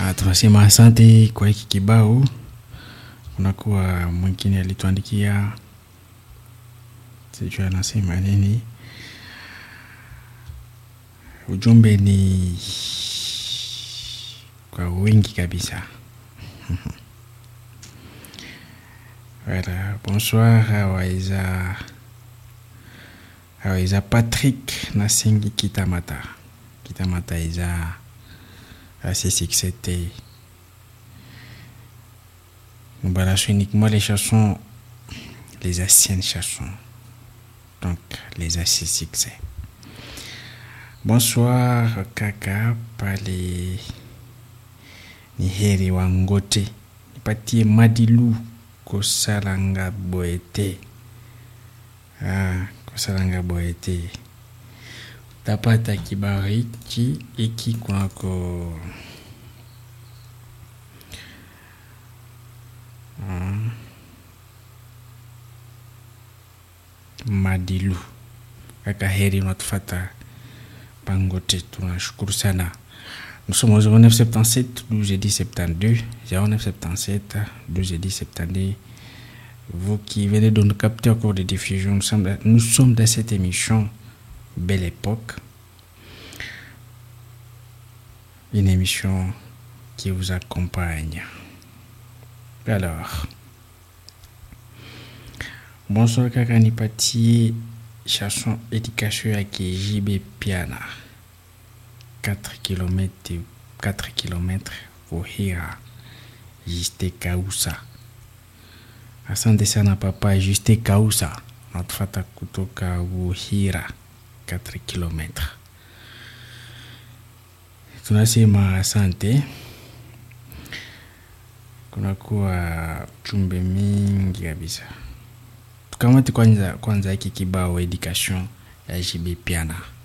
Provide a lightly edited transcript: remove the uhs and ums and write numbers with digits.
Tunasema asante kwa hiki kibao. Kunakuwa mwingine alituandikia, sijui anasema nini. Ujumbe ni kwa wingi kabisa. Voilà, bonsoir. Hawaiza Patrick Nasengi Kitamata. Kitamata iza assez succès. Nous balançons uniquement les chansons, les anciennes chansons. Donc, les assez succès. Bonsoir, kaka, pale ni heri wangote. Nipatie Madilu kosalanga boete. Kosalanga boete. Tapata kibariki iki kunako Madilu. Kaka heri unatufata pangote, tunashukuru sana. Nous sommes au 0977 12 10 72 0977 12 10 72. Vous qui venez de nous capter au cours de diffusion, nous sommes dans cette émission Belle Époque, une émission qui vous accompagne. Alors, bonsoir Kakani Pati, chanson éducation avec JB Piana. 4 km Vohira, Juste Kausa. Asante sana papa, Juste Kausa. Natufata kutoka Vohira, 4 km. Tunasema asante. Kunakuwa chumbe mingi kabisa. Tukamati kwanza hiki kibao education ya JB Piana.